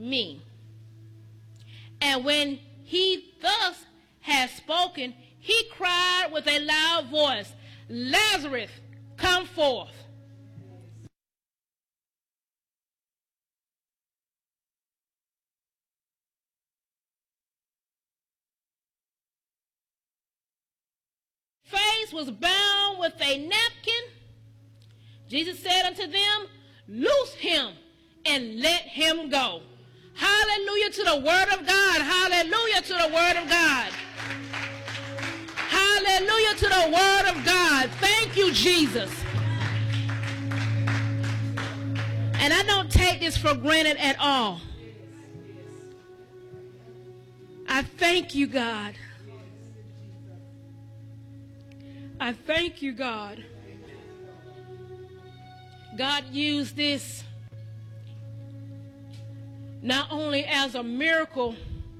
me. And when he thus had spoken, he cried with a loud voice, Lazarus, come forth. Face was bound with a napkin. Jesus said unto them, loose him and let him go. Hallelujah to the word of God. Hallelujah to the word of God. Hallelujah to the word of God. Thank you, Jesus. And I don't take this for granted at all. I thank you, God. I thank you, God. God used this not only as a miracle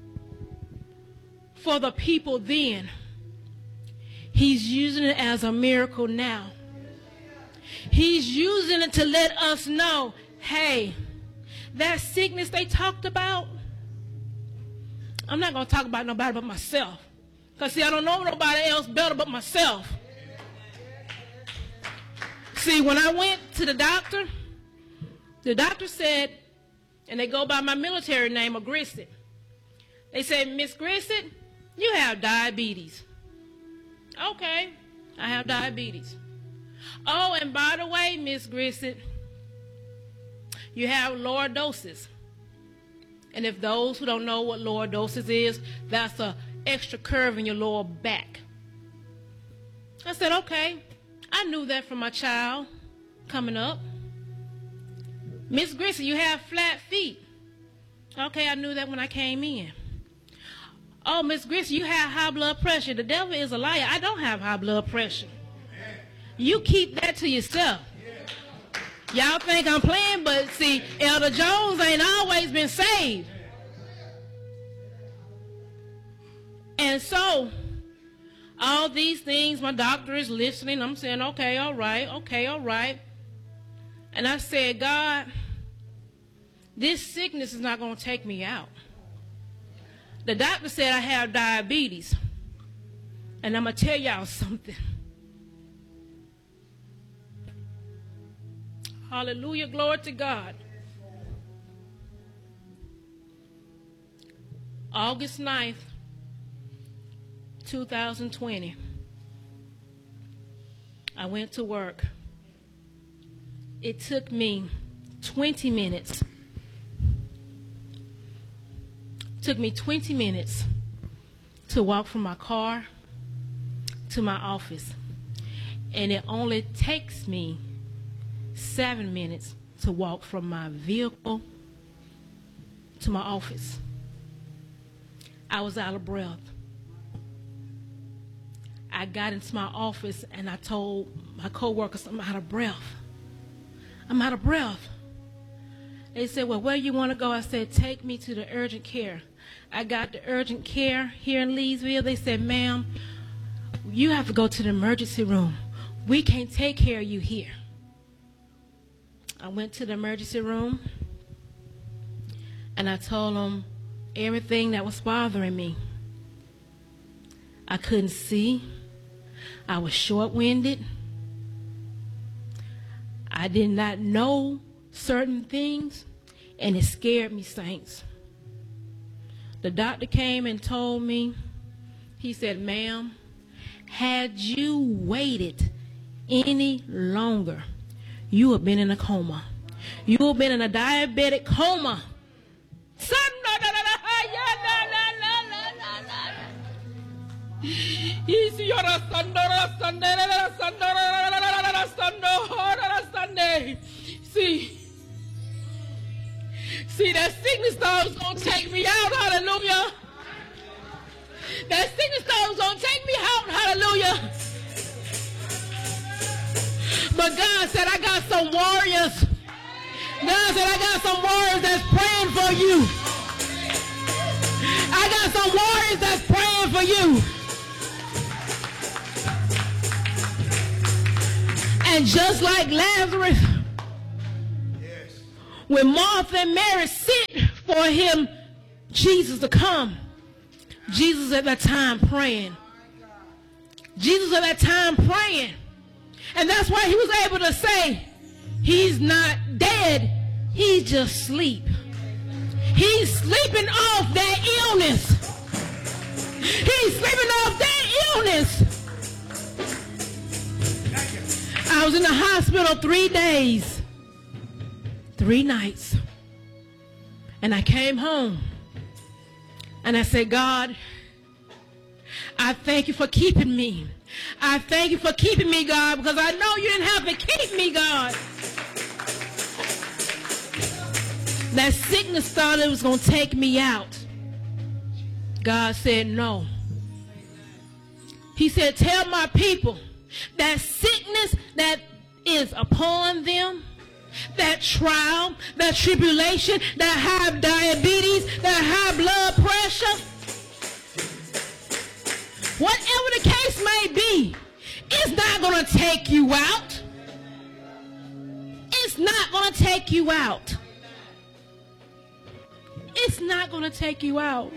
for the people then, he's using it as a miracle now. He's using it to let us know, hey, that sickness they talked about, I'm not going to talk about nobody but myself. Because, see, I don't know nobody else better but myself. See, when I went to the doctor said, and they go by my military name of Grissett. They said, Miss Grissett, you have diabetes. Okay, I have diabetes. Oh, and by the way, Miss Grissett, you have lordosis. And if those who don't know what lordosis is, that's an extra curve in your lower back. I said, okay. I knew that from my child coming up. Miss Grissett, you have flat feet. Okay, I knew that when I came in. Oh, Miss Grissett, you have high blood pressure. The devil is a liar. I don't have high blood pressure. You keep that to yourself. Y'all think I'm playing, but see, Elder Jones ain't always been saved. And so, all these things, my doctor is listening. I'm saying, okay, all right, okay, all right. And I said, God, this sickness is not going to take me out. The doctor said I have diabetes. And I'm going to tell y'all something. Hallelujah, glory to God. August 9th, 2020, I went to work. It took me 20 minutes. Took me 20 minutes to walk from my car to my office. And it only takes me 7 minutes to walk from my vehicle to my office. I was out of breath. I got into my office and I told my coworkers, I'm out of breath. I'm out of breath. They said, well, where you want to go? I said, take me to the urgent care. I got the urgent care here in Leesville. They said, ma'am, you have to go to the emergency room. We can't take care of you here. I went to the emergency room and I told them everything that was bothering me. I couldn't see. I was short-winded. I did not know certain things, and it scared me, saints. The doctor came and told me, he said, ma'am, had you waited any longer, you have been in a coma. You have been in a diabetic coma. See, that sickness thought was going to take me out, hallelujah. That sickness thought was going to take me out, hallelujah. But God said, I got some warriors. God said, I got some warriors that's praying for you. I got some warriors that's praying for you. And just like Lazarus, when Martha and Mary sent for him, Jesus, to come. Jesus at that time praying. Jesus at that time praying. And that's why he was able to say, he's not dead, he's just asleep. He's sleeping off that illness. He's sleeping off that illness. I was in the hospital 3 days, 3 nights. And I came home. And I said, God, I thank you for keeping me. I thank you for keeping me, God, because I know you didn't have to keep me, God. That sickness thought it was going to take me out. God said no. He said, tell my people that sickness that is upon them, that trial, that tribulation, that high diabetes, that high blood pressure, whatever the case may be, it's not going to take you out. It's not going to take you out. It's not going to take you out.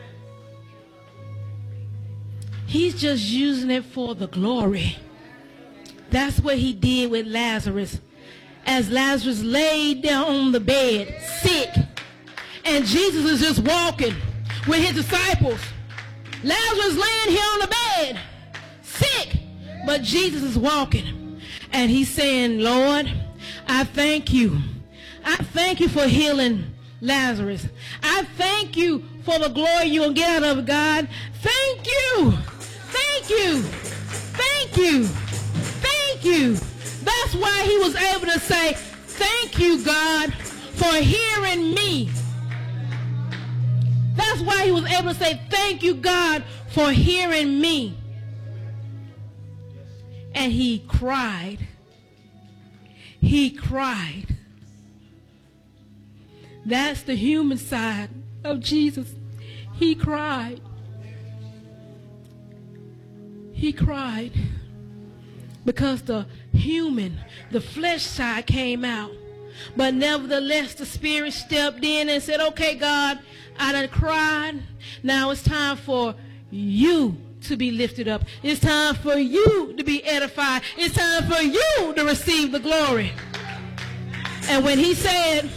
He's just using it for the glory. That's what he did with Lazarus. As Lazarus laid down on the bed, sick, and Jesus is just walking with his disciples. Lazarus laying here on the bed, sick, but Jesus is walking. And he's saying, Lord, I thank you. I thank you for healing Lazarus. I thank you for the glory you'll get out of it, God. Thank you. Thank you. Thank you. Thank you. That's why he was able to say, thank you, God, for hearing me. That's why he was able to say, thank you, God, for hearing me. And he cried. He cried. That's the human side of Jesus. He cried. He cried because the human, the flesh side came out. But nevertheless, the Spirit stepped in and said, okay, God, I done cried. Now it's time for you to be lifted up. It's time for you to be edified. It's time for you to receive the glory. And when he said,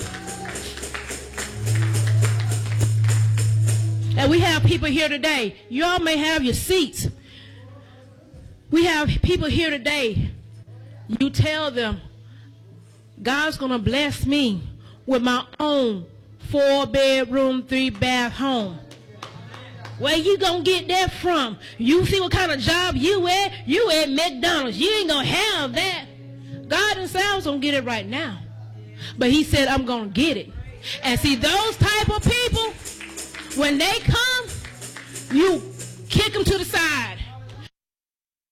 and we have people here today, you all may have your seats. We have people here today. You tell them, God's going to bless me with my own 4-bedroom, 3-bath home. Where you going to get that from? You see what kind of job you at? You at McDonald's. You ain't going to have that. God didn't say I was going to get it right now. But he said, I'm going to get it. And see, those type of people, when they come, you kick them to the side.